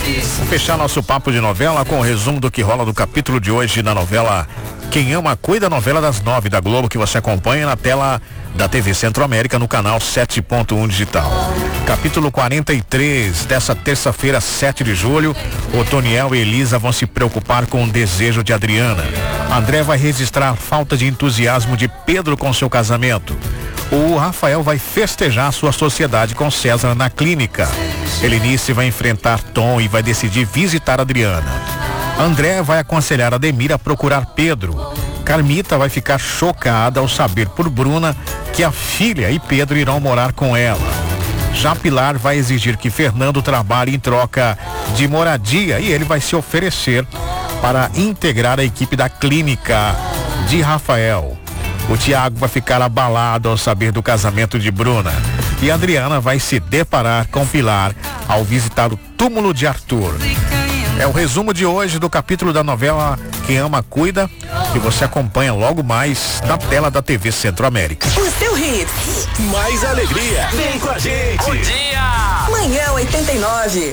Vamos fechar nosso papo de novela com o resumo do que rola do capítulo de hoje na novela Quem Ama Cuida, novela das 9 da Globo, que você acompanha na tela da TV Centro-América no canal 7.1 digital. Capítulo 43 dessa terça-feira, 7 de julho. Otoniel e Elisa vão se preocupar com o desejo de Adriana. André vai registrar a falta de entusiasmo de Pedro com seu casamento. O Rafael vai festejar sua sociedade com César na clínica. Helenice vai enfrentar Tom e vai decidir visitar Adriana. André vai aconselhar Ademir a procurar Pedro. Carmita vai ficar chocada ao saber por Bruna que a filha e Pedro irão morar com ela. Já Pilar vai exigir que Fernando trabalhe em troca de moradia e ele vai se oferecer para integrar a equipe da clínica de Rafael. O Tiago vai ficar abalado ao saber do casamento de Bruna. E Adriana vai se deparar com Pilar ao visitar o túmulo de Arthur. É o resumo de hoje do capítulo da novela Quem Ama Cuida, que você acompanha logo mais na tela da TV Centro-América. O seu hits. Mais alegria. Vem com a gente. Bom dia. Manhã 89.